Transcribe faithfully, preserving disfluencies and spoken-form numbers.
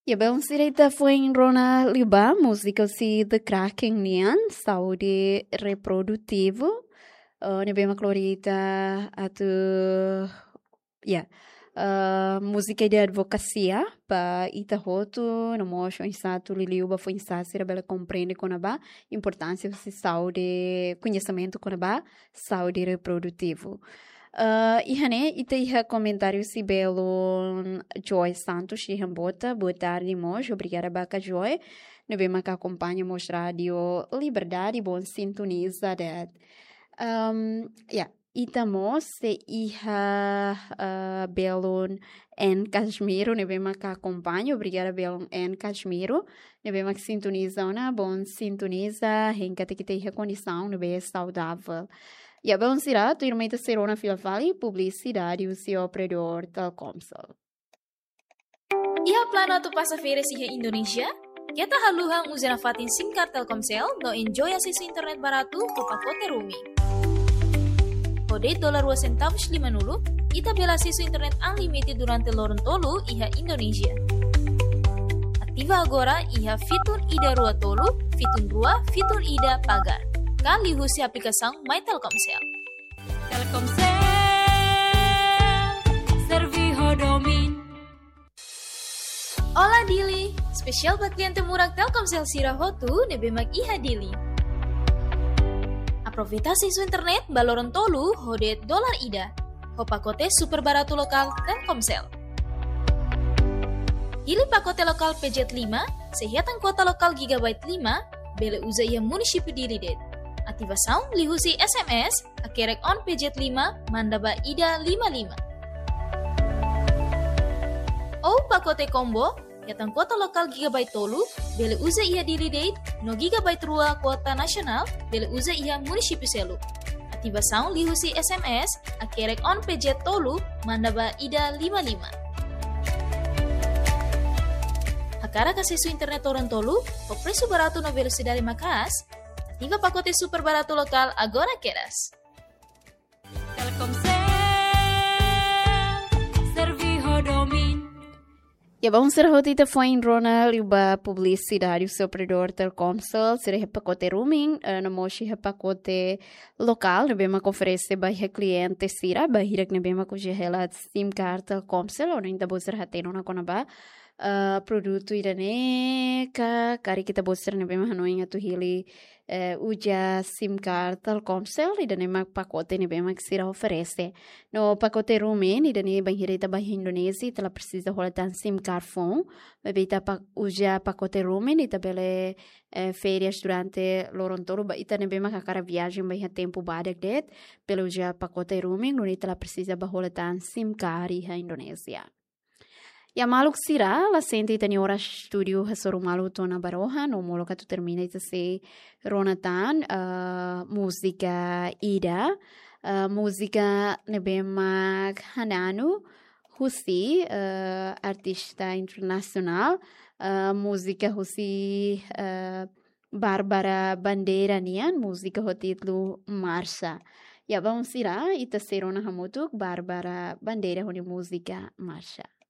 Ja, bei uns direta foi em Rona Liba, música se The Cracking Nian, saúde reprodutivo. Uh, ne bem clorita atu ya. Uh, música de advocacia pa ita hotu no mocho insatu liliuba foi insatu bela compreende conaba importância de saúde conhecimento conaba saúde reprodutivo. Uh, ihane ita iha comentário si belo Joy Santos ihambota boa tarde mojo obrigada baca Joy ne bem que acompanha mos rádio Liberdade bom sintoniza det um, ya Itamos se iha uh, belon en Casimiro, ne bem que acompanha, obrigada belon en Casimiro, ne bem que sintoniza, una bom sintoniza, renca te que te iha condição, ne bem saudável. E a bom será, tu irmã ser uma fila vale, publicidade, o seu operador Telkomsel. Iha plano tu passa férias iha Indonesia? Kita haluhang uzena fatin SIM card Telkomsel, no enjoy akses internet baratu ke pakote roaming. Kode dolar dua centavos lima nulu, ita bela akses internet unlimited durante lorong tolu iha Indonesia. Aktiva agora iha fitur ida rua tolu, fitur rua, fitur ida pagar. Kali husi aplikasi My Telkomsel. Telkomsel, servi hodomin. Ola Dili, spesial buat klien murah Telkomsel Sirahotu nebemak iha Dili. Aproveita akses internet baloron tolu hodet dolar ida. Ho pakote super barato lokal Telkomsel. Pilih pakote lokal P J lima, sehatan kuota lokal gigabyte lima, bele uza ia munisipi dili det. Aktivasaun lihusi S M S, akerek on P J lima, mandaba ida lima lima. Oh pakote combo, yatan kuota lokal gigabyte tolu, bele uza ia dili det, no gigabyte rua kuota nasional, bele uza ia munisipi selu. Aktivasaun lihusi S M S, akerek on P J tolu, mandaba ida lima lima. Akara kasisu internet orang tolu, o preço barato na velocidade makas, ativa pacote super barato lokal agora queras. Telkomsel, servi hodomin. Ja, vamos ser rotita foi em Ronald Liba publicidade o seu operador Telkomsel, será pacote roaming, uh, na mochi pacote local, na bema oferece para cliente sira, bahira que na bema com gela SIM card Telkomsel, ou ainda você hateno na conaba. Uh, produto irane ka kari kita boster ne bema hanoing atu hili uh, uja SIM card Telkomsel idane mak pacote ne bema que sira oferece no pacote roaming idane banhireta bah Indonesia tela precisa rolatan SIM card phone bebita pa uja pacote roaming ita bele uh, férias durante lorontoro ba ita ne bema ka kara viagem bah tempo badak det pelo uja pacote roaming no tela precisa bah rolatan SIM card ha Indonesia. Ya maluk sira, la sente tani ora studio hasoru malu tona baroha, no molo ka tu termina ita se ronatan, uh, música ida, uh, música nebemak hananu, husi, uh, artista internacional, uh, música husi uh, Bárbara Bandeira nian, música ho título Marcha. Ya vamos sira, ita se rona hamutuk, Bárbara Bandeira honi música Marcha.